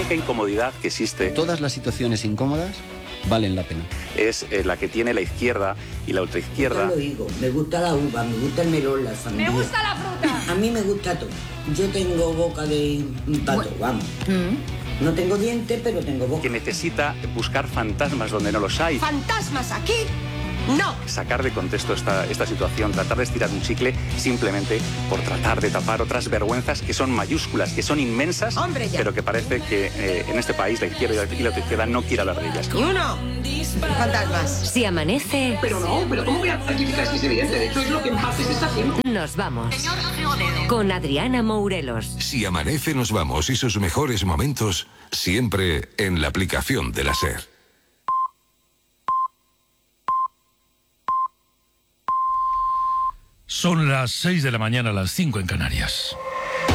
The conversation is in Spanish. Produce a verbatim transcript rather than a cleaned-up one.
única incomodidad que existe... Todas las situaciones incómodas valen la pena. Es eh, la que tiene la izquierda y la ultraizquierda. Yo lo digo, me gusta la uva, me gusta el melón, la sandía. ¡Me gusta la fruta! A mí me gusta todo. Yo tengo boca de pato, bueno. vamos. Mm. No tengo dientes, pero tengo boca. Que necesita buscar fantasmas donde no los hay. ¿Fantasmas aquí? ¡No! Sacar de contexto esta, esta situación, tratar de estirar un chicle simplemente por tratar de tapar otras vergüenzas que son mayúsculas, que son inmensas, ¡Hombre, ya! pero que parece que eh, en este país la izquierda y la izquierda no quiere hablar de ellas. ¡Y uno! Fantasmas. Si amanece... Pero no, pero ¿cómo voy a certificar si es evidente? De hecho, es lo que en parte se está haciendo. Nos vamos. Con Adriana Mourelos. Si amanece, nos vamos y sus mejores momentos siempre en la aplicación de la SER. Son las seis de la mañana, las cinco en Canarias.